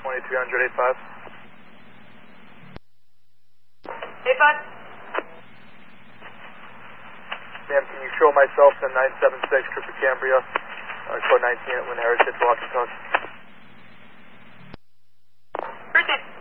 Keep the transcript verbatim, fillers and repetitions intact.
twenty-three hundred, eight five. eight five. Ma'am, can you show myself in nine seven six, Trooper Cambria, uh, code nineteen at Lynn Harris, hit the walkie talk. Proceed.